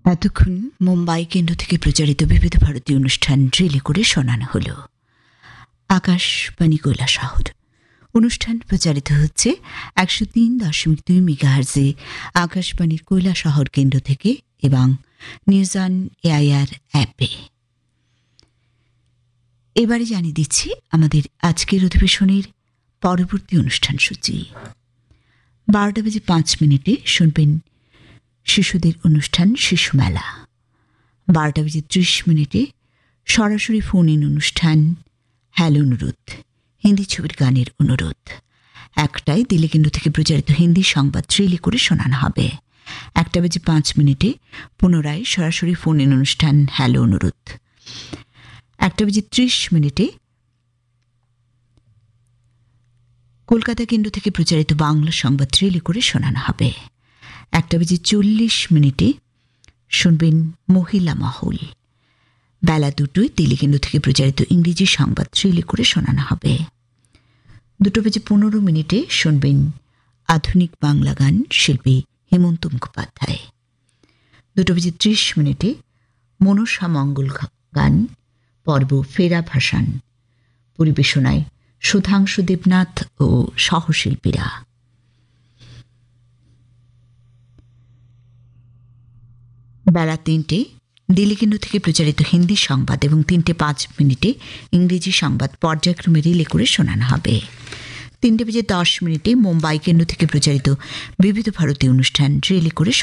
এতক্ষণ মুম্বাই কেন্দ্র থেকে প্রচারিত বিবিধ ভারতীয় অনুষ্ঠান রিলে করে শোনানো হল। আকাশবাণী কৈলাসহর অনুষ্ঠান প্রচারিত হচ্ছে 103.2 মেগাহার্জে আকাশবাণীর কৈলাসহর কেন্দ্র থেকে এবং নিউজ অন এআইআর অ্যাপে। এবারে জানিয়ে দিচ্ছি আমাদের আজকের অধিবেশনের পরবর্তী অনুষ্ঠান সূচি। 12:05 শুনবেন শিশুদের অনুষ্ঠান শিশু মেলা। 12:30 সরাসরি ফোন ইন অনুষ্ঠান হ্যালো অনুরোধ, হিন্দি ছবির গানের অনুরোধ। 1টায় দিল্লি কেন্দ্র থেকে প্রচারিত হিন্দি সংবাদ রিলে করে শোনানো হবে। 1:05 পুনরায় সরাসরি ফোন ইন অনুষ্ঠান হ্যালো অনুরোধ। 1:30 কলকাতা কেন্দ্র থেকে প্রচারিত বাংলা সংবাদ রিলে করে শোনানো হবে। 1:40 শুনবেন মহিলা মহল। বেলা 2টায় দিল্লি কেন্দ্র থেকে প্রচারিত ইংরেজি সংবাদ রিলে করে শোনানো হবে। 2:15 শুনবেন আধুনিক বাংলা গান, শিল্পী হেমন্ত মুখোপাধ্যায়। 2:30 মনসা মঙ্গল গান পর্ব ফেরা ভাসান, পরিবেশনায় সুধাংশু দেবনাথ ও সহশিল্পীরা। বেলা 3টে দিল্লি কেন্দ্র থেকে প্রচারিত হিন্দি সংবাদ এবং 3:05 ইংরেজি সংবাদ পর্যায়ক্রমে রিলে করে শোনানো হবে। 3:10 মুম্বাই কেন্দ্র থেকে প্রচারিত বিবিধ ভারতীয় অনুষ্ঠান রিলে করে